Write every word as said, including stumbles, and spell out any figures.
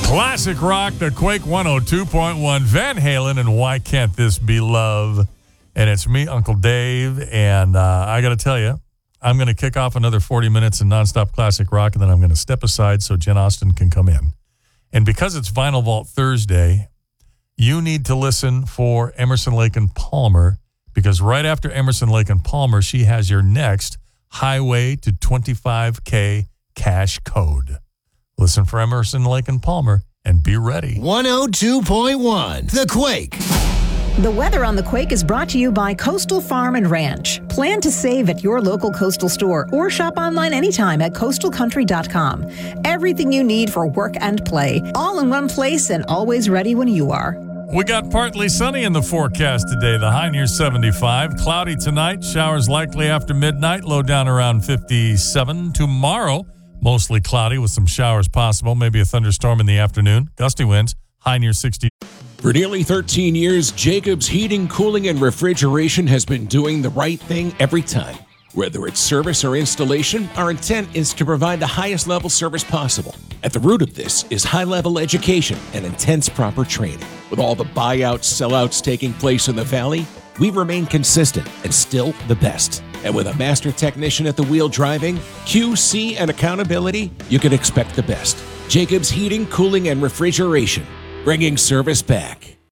Classic rock, the Quake one oh two point one, Van Halen, and Why Can't This Be Love? And it's me, Uncle Dave, and uh, I got to tell you, I'm going to kick off another forty minutes in nonstop classic rock, and then I'm going to step aside so Jen Austen can come in. And because it's Vinyl Vault Thursday, you need to listen for Emerson, Lake and Palmer, because right after Emerson, Lake and Palmer, she has your next Highway to twenty-five K cash code. Listen for Emerson, Lake and Palmer, and be ready. one oh two point one, The Quake. The weather on The Quake is brought to you by Coastal Farm and Ranch. Plan to save at your local Coastal store or shop online anytime at coastal country dot com. Everything you need for work and play, all in one place and always ready when you are. We got partly sunny in the forecast today. The high near seventy-five. Cloudy tonight. Showers likely after midnight. Low down around fifty-seven. Tomorrow, mostly cloudy with some showers possible. Maybe a thunderstorm in the afternoon. Gusty winds. High near sixty. For nearly thirteen years, Jacobs Heating, Cooling, and Refrigeration has been doing the right thing every time. Whether it's service or installation, our intent is to provide the highest level service possible. At the root of this is high-level education and intense proper training. With all the buyouts, sellouts taking place in the Valley, we remain consistent and still the best. And with a master technician at the wheel driving, Q C, and accountability, you can expect the best. Jacobs Heating, Cooling, and Refrigeration, bringing service back.